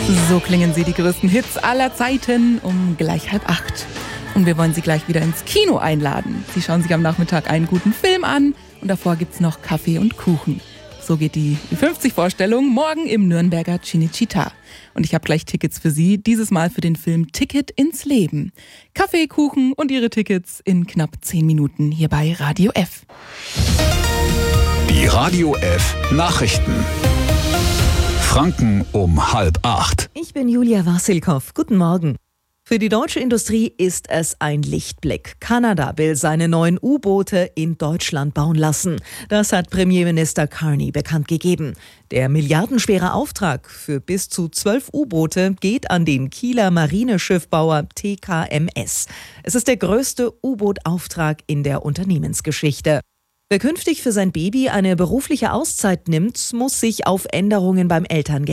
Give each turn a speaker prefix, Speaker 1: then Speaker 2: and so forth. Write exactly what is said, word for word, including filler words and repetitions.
Speaker 1: So klingen sie, die größten Hits aller Zeiten, um gleich halb acht. Und wir wollen Sie gleich wieder ins Kino einladen. Sie schauen sich am Nachmittag einen guten Film an und davor gibt's noch Kaffee und Kuchen. So geht die fünfzig-Vorstellung morgen im Nürnberger Cinecittà. Und ich habe gleich Tickets für Sie, dieses Mal für den Film Ticket ins Leben. Kaffee, Kuchen und Ihre Tickets in knapp zehn Minuten hier bei Radio F.
Speaker 2: Die Radio F Nachrichten. Franken um halb acht.
Speaker 3: Ich bin Julia Wassilkow. Guten Morgen. Für die deutsche Industrie ist es ein Lichtblick. Kanada will seine neuen U-Boote in Deutschland bauen lassen. Das hat Premierminister Carney bekannt gegeben. Der milliardenschwere Auftrag für bis zu zwölf U-Boote geht an den Kieler Marineschiffbauer T K M S. Es ist der größte U-Boot-Auftrag in der Unternehmensgeschichte. Wer künftig für sein Baby eine berufliche Auszeit nimmt, muss sich auf Änderungen beim Elterngeld